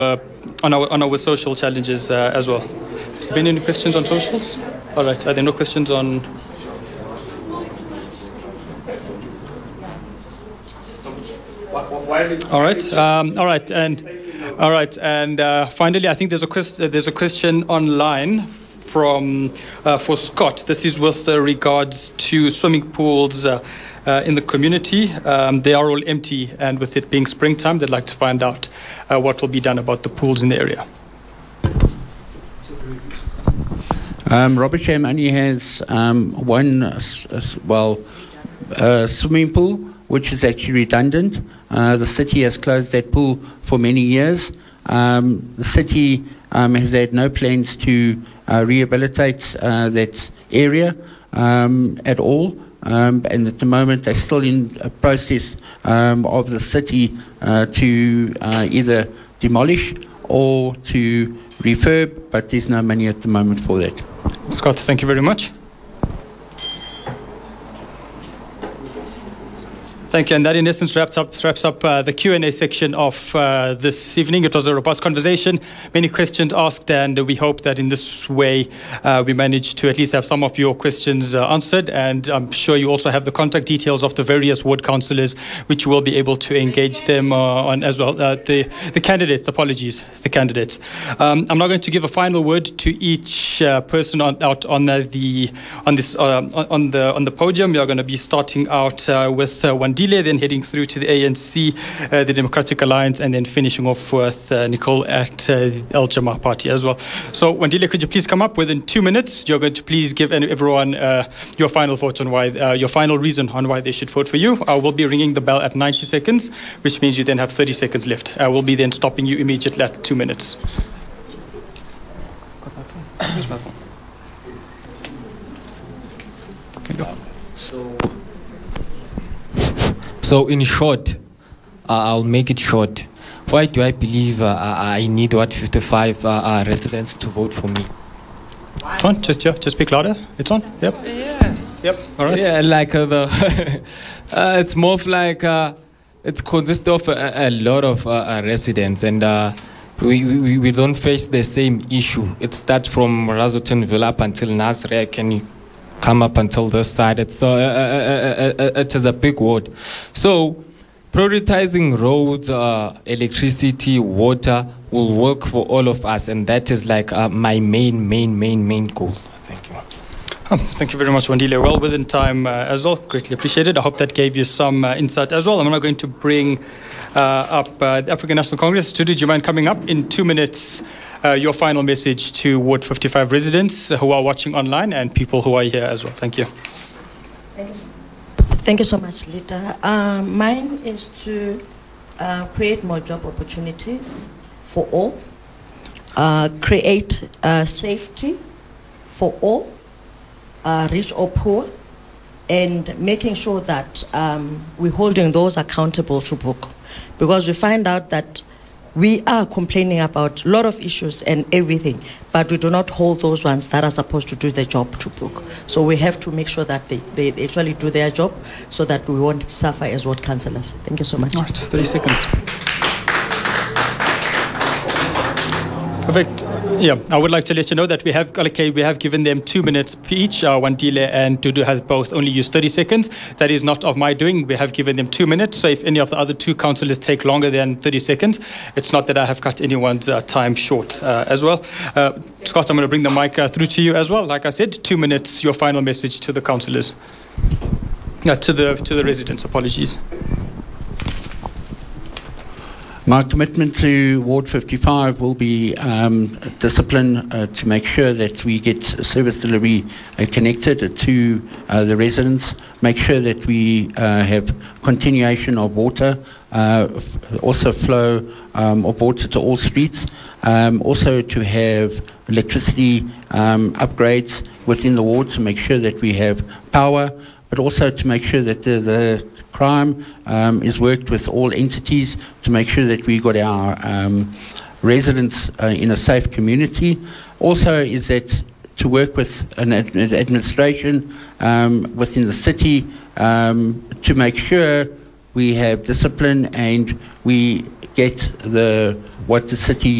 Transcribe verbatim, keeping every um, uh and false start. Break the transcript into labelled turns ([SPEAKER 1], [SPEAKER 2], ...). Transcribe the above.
[SPEAKER 1] uh, on our on our social challenges uh, as well. Has there been any questions on socials? All right. Are there no questions on? All right. Um, all right. And all right. And uh, finally, I think there's a quest- there's a question online from uh, for Scott. This is with uh, regards to swimming pools uh, uh, in the community. Um, they are all empty, and with it being springtime, they'd like to find out uh, what will be done about the pools in the area.
[SPEAKER 2] Um, Robert Sham only has um, one, uh, well, uh, swimming pool, which is actually redundant. Uh, the city has closed that pool for many years. Um, the city um, has had no plans to uh, rehabilitate uh, that area um, at all. Um, and at the moment, they're still in a process um, of the city uh, to uh, either demolish or to refurb, but there's no money at the moment for that.
[SPEAKER 1] Scott, thank you very much. Thank you, and that in essence wraps up wraps up uh, the Q and A section of uh, this evening. It was a robust conversation, many questions asked, and we hope that in this way uh, we managed to at least have some of your questions uh, answered. And I'm sure you also have the contact details of the various ward councillors, which you will be able to engage them uh, on as well. Uh, the the candidates, apologies, the candidates. Um, I'm now going to give a final word to each uh, person on, out on uh, the on this uh, on the on the podium. We are going to be starting out uh, with uh, Wandile, then heading through to the A N C, uh, the Democratic Alliance, and then finishing off with uh, Nicole at uh, the Al Jama Party as well. So, Wandile, could you please come up within two minutes? You're going to please give everyone uh, your final vote on why, uh, your final reason on why they should vote for you. I will be ringing the bell at ninety seconds, which means you then have thirty seconds left. I will be then stopping you immediately at two minutes.
[SPEAKER 3] So. So in short, uh, I'll make it short. Why do I believe uh, I need what fifty-five uh, uh, residents to vote for me?
[SPEAKER 1] It's on, just yeah, just speak louder. It's on. Yep.
[SPEAKER 3] Yeah.
[SPEAKER 1] Yep. All right.
[SPEAKER 3] Yeah, like uh, the, uh, it's more of like uh, it consists of a, a lot of uh, uh, residents, and uh, we, we we don't face the same issue. It starts from Razotonville up until Nasrec, can you come up until this side. It's uh, uh, uh, uh, it is a big ward. So prioritizing roads, uh, electricity, water will work for all of us, and that is like uh, my main, main, main, main goal. Thank you.
[SPEAKER 1] Oh, thank you very much, Wandile. Well within time uh, as well. Greatly appreciated. I hope that gave you some uh, insight as well. I'm now going to bring uh, up uh, the African National Congress. Tudu, do you mind coming up in two minutes? Uh, your final message to Ward fifty-five residents who are watching online and people who are here as well. Thank you.
[SPEAKER 4] Thank you, Thank you so much, Leader. Uh, mine is to uh, create more job opportunities for all, uh, create uh, safety for all, uh, rich or poor, and making sure that um, we're holding those accountable to book. Because we find out that we are complaining about a lot of issues and everything, but we do not hold those ones that are supposed to do the job to book. So we have to make sure that they, they actually do their job so that we won't suffer as ward councillors. Thank you so much.
[SPEAKER 1] All right, thirty seconds. Perfect. Yeah, I would like to let you know that we have okay, we have given them two minutes each. Uh, Wandile and Tudu have both only used thirty seconds. That is not of my doing. We have given them two minutes. So if any of the other two councillors take longer than thirty seconds, it's not that I have cut anyone's uh, time short uh, as well. Uh, Scott, I'm going to bring the mic uh, through to you as well. Like I said, two minutes. Your final message to the councillors, uh, to the to the residents. Apologies.
[SPEAKER 2] My commitment to Ward fifty-five will be um, discipline uh, to make sure that we get service delivery uh, connected to uh, the residents, make sure that we uh, have continuation of water, uh, also flow um, of water to all streets, um, also to have electricity um, upgrades within the ward to make sure that we have power, but also to make sure that the, the crime um, is worked with all entities to make sure that we got our um, residents uh, in a safe community. Also is that to work with an ad administration um, within the city um, to make sure we have discipline, and we get the what the city